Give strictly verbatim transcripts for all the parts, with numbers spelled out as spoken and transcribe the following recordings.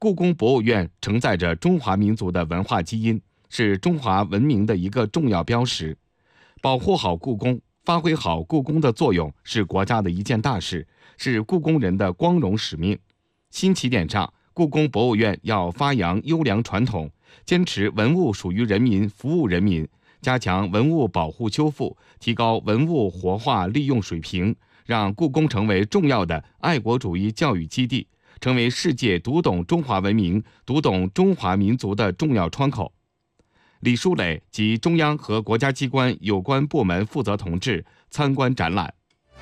故宫博物院承载着中华民族的文化基因，是中华文明的一个重要标识。保护好故宫，发挥好故宫的作用，是国家的一件大事，是故宫人的光荣使命。新起点上，故宫博物院要发扬优良传统，坚持文物属于人民、服务人民，加强文物保护修复，提高文物活化利用水平，让故宫成为重要的爱国主义教育基地，成为世界读懂中华文明、读懂中华民族的重要窗口。李书磊及中央和国家机关有关部门负责同志参观展览。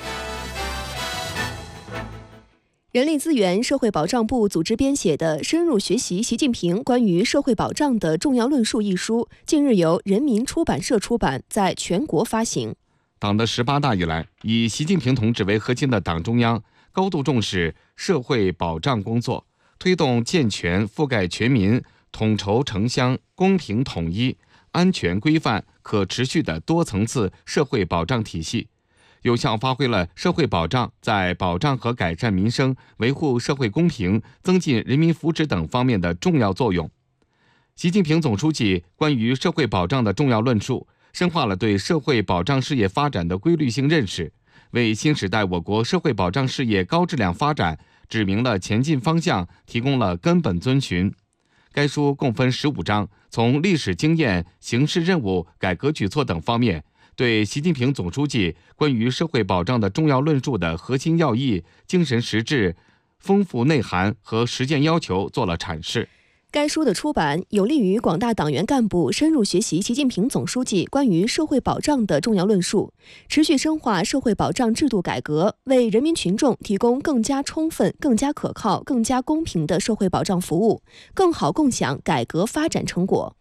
人力资源社会保障部组织编写的《深入学习习近平关于社会保障的重要论述》一书，近日由人民出版社出版，在全国发行。 党的十八大以来，以习近平同志为核心的党中央高度重视社会保障工作，推动健全覆盖全民、统筹城乡、公平统一、安全规范、可持续的多层次社会保障体系，有效发挥了社会保障在保障和改善民生、维护社会公平、增进人民福祉等方面的重要作用。习近平总书记关于社会保障的重要论述，深化了对社会保障事业发展的规律性认识，为新时代我国社会保障事业高质量发展指明了前进方向，提供了根本遵循。该书共分十五章，从历史经验、形势任务、改革举措等方面，对习近平总书记关于社会保障的重要论述的核心要义、精神实质、丰富内涵和实践要求做了阐释。 该书的出版有利于广大党员干部深入学习习近平总书记关于社会保障的重要论述，持续深化社会保障制度改革，为人民群众提供更加充分、更加可靠、更加公平的社会保障服务，更好共享改革发展成果。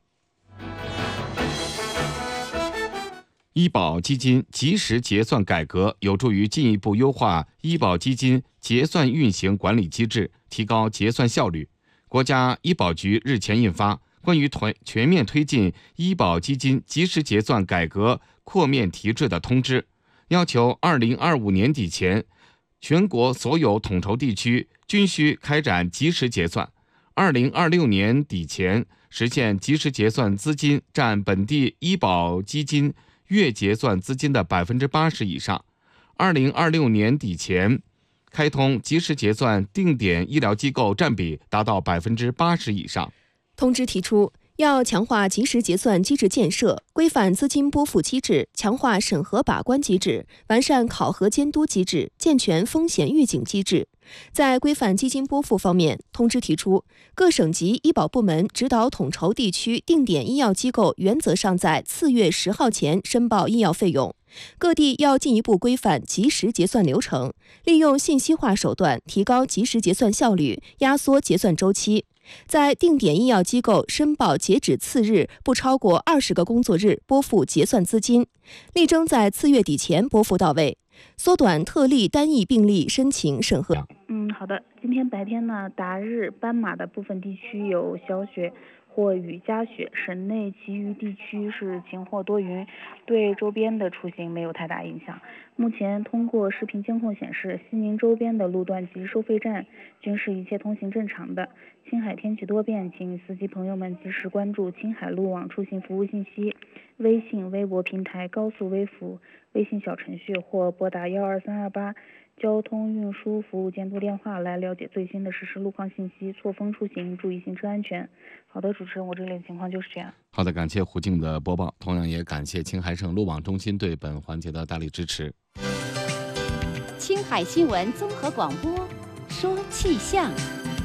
医保基金及时结算改革有助于进一步优化医保基金结算运行管理机制，提高结算效率。国家医保局日前印发《关于全面推进医保基金及时结算改革扩面提质的通知》，要求二零二五年底前，全国所有统筹地区均需开展及时结算，二零二六年底前实现及时结算资金占本地医保基金月结算资金的百分之八十以上，二零二六年底前开通及时结算定点医疗机构占比达到百分之八十以上。 通知提出，要强化及时结算机制建设，规范资金拨付机制，强化审核把关机制，完善考核监督机制，健全风险预警机制。在规范基金拨付方面，通知提出，各省级医保部门指导统筹地区定点医药机构原则上在次月十号前申报医药费用。各地要进一步规范及时结算流程，利用信息化手段提高及时结算效率，压缩结算周期。在定点医药机构申报截止次日不超过二十个工作日拨付结算资金，力争在次月底前拨付到位，缩短特例单一病例申请审核。 嗯，好的。今天白天呢，达日斑马的部分地区有小雪或雨夹雪，省内其余地区是晴或多云，对周边的出行没有太大影响。目前通过视频监控显示，西宁周边的路段及收费站均是一切通行正常的。青海天气多变，请司机朋友们及时关注青海路网出行服务信息，微信、微博平台高速微服、微信小程序或拨打幺二三二八交通运输服务监督电话来了解最新的实时路况信息，错峰出行，注意行车安全。好的，主持人，我这里的情况就是这样。 好的，感谢胡静的播报，同样也感谢青海省路网中心对本环节的大力支持。 青海新闻综合广播，说气象。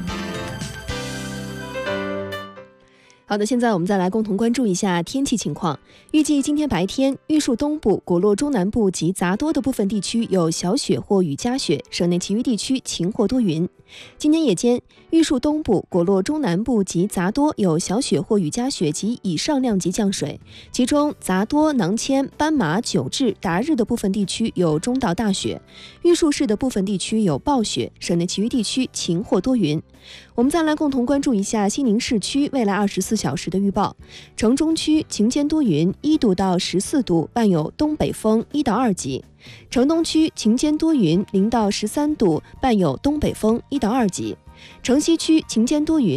好的，现在我们再来共同关注一下天气情况。预计今天白天，玉树东部、果洛中南部及杂多的部分地区有小雪或雨夹雪，省内其余地区晴或多云。今天夜间，玉树东部、果洛中南部及杂多有小雪或雨夹雪及以上量级降水，其中杂多、囊谦、斑马、九治、达日的部分地区有中到大雪，玉树市的部分地区有暴雪，省内其余地区晴或多云。我们再来共同关注一下西宁市区未来二十四小时的预报。城中区晴间多云，一度到十四度，伴有东北风一到二级。城东区晴间多云，零到十三度，伴有东北风一到二级。城西区晴间多云。